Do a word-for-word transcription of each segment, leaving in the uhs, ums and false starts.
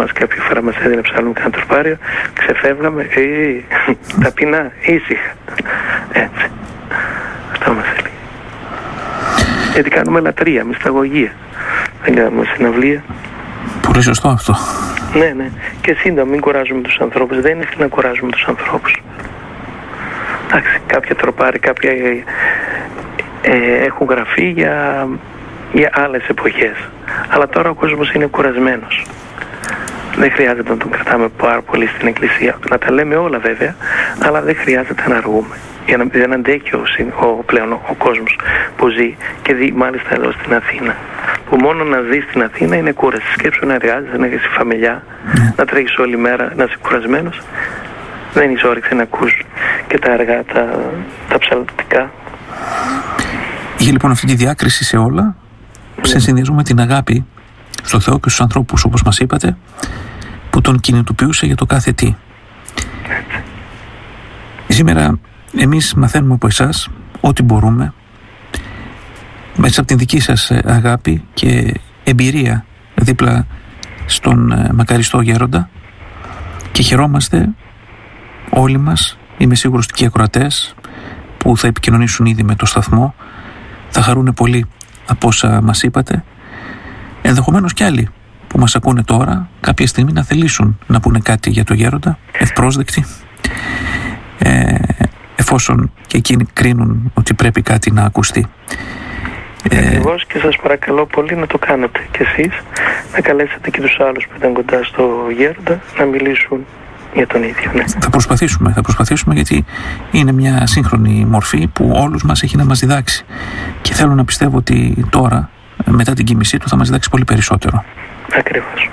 μας κάποια φορά μας έδινε ψάλμο κανένα τροπάριο, ξεφεύγαμε, ε, ταπεινά, ήσυχα. Έτσι. Αυτό μας έλεγε. Γιατί κάνουμε λατρεία, μυσταγωγία. Δεν κάνουμε συναυλία. Πολύ σωστό αυτό. Ναι, ναι. Και σύντομα, μην κουράζουμε τους ανθρώπους. Δεν είναι να κουράζουμε τους ανθρώπους. Εντάξει, κάποια τροπάρια, κάποια ε, ε, έχουν γραφεί για, για άλλες εποχές. Αλλά τώρα ο κόσμος είναι κουρασμένος. Δεν χρειάζεται να τον κρατάμε πάρα πολύ στην εκκλησία. Να τα λέμε όλα βέβαια, αλλά δεν χρειάζεται να αργούμε. Για να δεν αντέχει ο, ο, πλέον ο, ο κόσμος που ζει και δει μάλιστα εδώ στην Αθήνα. Που μόνο να ζει στην Αθήνα είναι κούραση. Σκέψου να εργάζεσαι, να έχεις φαμιλιά, mm. να τρέχεις όλη μέρα, να είσαι κουρασμένος. Δεν είσαι όρεξη να ακούς και τα αργά, τα, τα ψαλτικά. Είχε λοιπόν αυτή τη διάκριση σε όλα, mm. σε συνδυασμό με την αγάπη στο Θεό και στους ανθρώπους, όπως μας είπατε, που τον κινητοποιούσε για το κάθε τι. Έτσι. Σήμερα εμείς μαθαίνουμε από εσάς ό,τι μπορούμε μέσα από την δική σας αγάπη και εμπειρία δίπλα στον μακαριστό γέροντα, και χαιρόμαστε όλοι μας, είμαι σίγουρος και οι ακροατές που θα επικοινωνήσουν ήδη με το σταθμό θα χαρούν πολύ από όσα μας είπατε. Ενδεχομένως κι άλλοι που μας ακούνε τώρα κάποια στιγμή να θελήσουν να πούνε κάτι για το γέροντα, ευπρόσδεκτοι, ε, εφόσον και εκείνοι κρίνουν ότι πρέπει κάτι να ακουστεί. Ακριβώς, και σας παρακαλώ πολύ να το κάνετε κι εσείς, να καλέσετε και τους άλλους που ήταν κοντά στο γέροντα να μιλήσουν για τον ίδιο. Ναι. Θα προσπαθήσουμε, θα προσπαθήσουμε γιατί είναι μια σύγχρονη μορφή που όλους μας έχει να μας διδάξει, και θέλω να πιστεύω ότι τώρα μετά την κοίμησή του θα μας διδάξει πολύ περισσότερο. Ακριβώς.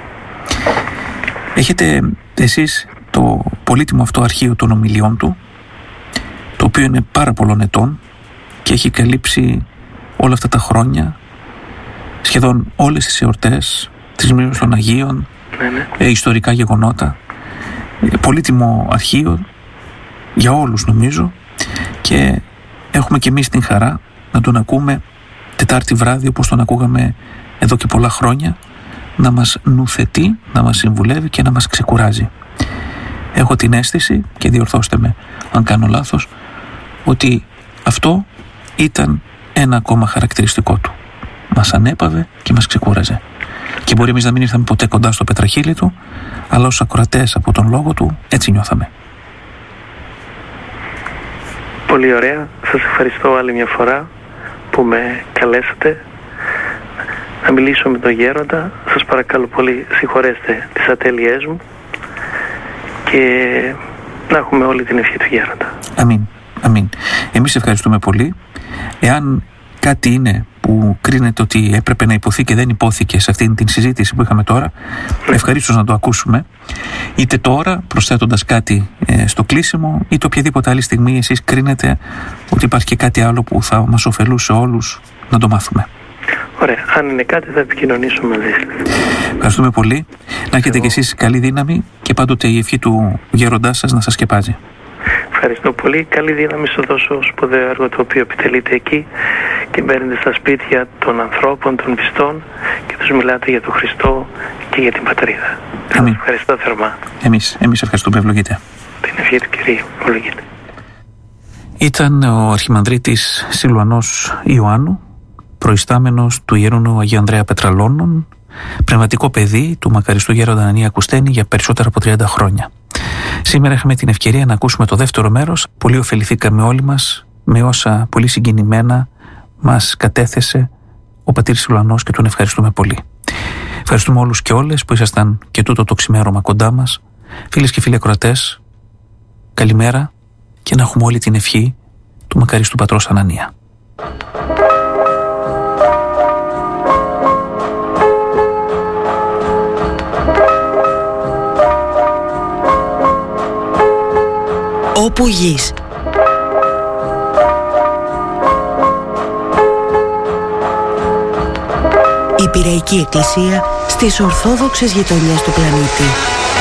Έχετε εσείς το πολύτιμο αυτό αρχείο των ομιλιών του, το οποίο είναι πάρα πολλών ετών και έχει καλύψει όλα αυτά τα χρόνια σχεδόν όλες τις εορτές, τις μνήμες των Αγίων, ναι, ναι. Ε, ιστορικά γεγονότα. Ε, πολύτιμο αρχείο για όλους νομίζω, και έχουμε και εμείς την χαρά να τον ακούμε Τετάρτη βράδυ όπως τον ακούγαμε εδώ και πολλά χρόνια, να μας νουθετεί, να μας συμβουλεύει και να μας ξεκουράζει. Έχω την αίσθηση, και διορθώστε με αν κάνω λάθος, ότι αυτό ήταν ένα ακόμα χαρακτηριστικό του. Μας ανέπαβε και μας ξεκούραζε. Και μπορεί εμείς να μην ήρθαμε ποτέ κοντά στο πετραχύλι του, αλλά ως ακροατές από τον λόγο του έτσι νιώθαμε. Πολύ ωραία. Σας ευχαριστώ άλλη μια φορά που με καλέσατε να μιλήσω με τον γέροντα. Σας παρακαλώ πολύ, συγχωρέστε τις ατέλειές μου και να έχουμε όλη την ευχή του γέροντα. Αμήν, αμήν. Εμείς ευχαριστούμε πολύ. Εάν κάτι είναι που κρίνεται ότι έπρεπε να υποθεί και δεν υπόθηκε σε αυτήν την συζήτηση που είχαμε τώρα, ευχαρίστως να το ακούσουμε, είτε τώρα προσθέτοντας κάτι ε, στο κλείσιμο, είτε οποιαδήποτε άλλη στιγμή εσείς κρίνετε ότι υπάρχει και κάτι άλλο που θα μας ωφελούσε όλους να το μάθουμε. Ωραία. Αν είναι κάτι θα επικοινωνήσουμε μαζί σας. Ευχαριστούμε πολύ. Να έχετε κι εσείς καλή δύναμη και πάντοτε η ευχή του γέροντά σας να σας σκεπάζει. Ευχαριστώ πολύ. Καλή δύναμη στο τόσο σπουδαίο έργο το οποίο επιτελείτε εκεί και μπαίνετε στα σπίτια των ανθρώπων, των πιστών και τους μιλάτε για τον Χριστό και για την πατρίδα. Σας ευχαριστώ θερμά. Εμείς, εμείς ευχαριστούμε. Ευλογείτε. Την ευχή του Κυρίου. Ευλογείτε. Ήταν ο Αρχιμανδρίτης Σιλουανός Ιωάννου, προϊστάμενος του Ιερού Ναού Αγίου Ανδρέα Πετραλώνων, πνευματικό παιδί του μακαριστού γέροντα Ανανία Κουστένη για περισσότερα από τριάντα χρόνια. Σήμερα είχαμε την ευκαιρία να ακούσουμε το δεύτερο μέρος. Πολύ ωφεληθήκαμε όλοι μας με όσα πολύ συγκινημένα μας κατέθεσε ο πατήρ Σιλουανός και τον ευχαριστούμε πολύ. Ευχαριστούμε όλους και όλες που ήσασταν και τούτο το ξημέρωμα κοντά μας. Φίλες και φίλοι ακροατές, καλημέρα και να έχουμε όλη την ευχή του μακαριστού πατρός Ανανία. Όπου γης. Η Πειραϊκή Εκκλησία στις Ορθόδοξες γειτονιές του πλανήτη.